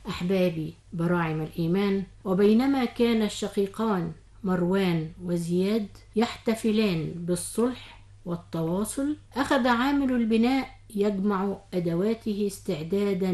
أحبابي براعم الإيمان، وبينما كان الشقيقان مروان وزياد يحتفلان بالصلح والتواصل، أخذ عامل البناء يجمع أدواته استعدادا